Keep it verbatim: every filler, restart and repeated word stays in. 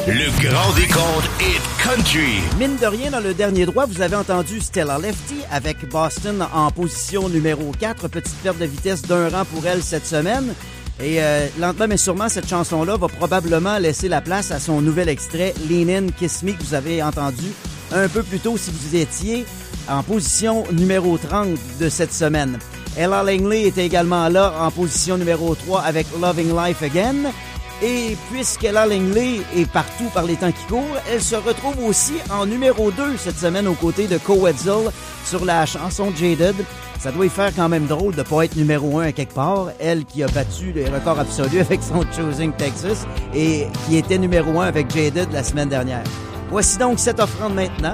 Le grand décompte Hit Country. Mine de rien, dans le dernier droit, vous avez entendu Stella Lefty avec Boston en position numéro quatre. Petite perte de vitesse d'un rang pour elle cette semaine. Et euh, lentement mais sûrement, cette chanson-là va probablement laisser la place à son nouvel extrait Lean In, Kiss Me, que vous avez entendu un peu plus tôt si vous étiez en position numéro trente de cette semaine. Ella Langley était également là en position numéro trois avec Loving Life Again. Et puisqu'Ella Langley est partout par les temps qui courent, elle se retrouve aussi en numéro deux cette semaine aux côtés de Co Wetzel sur la chanson Jaded. Ça doit y faire quand même drôle de pas être numéro un à quelque part. Elle qui a battu les records absolus avec son Choosing Texas et qui était numéro un avec Jaded la semaine dernière. Voici donc cette offrande maintenant.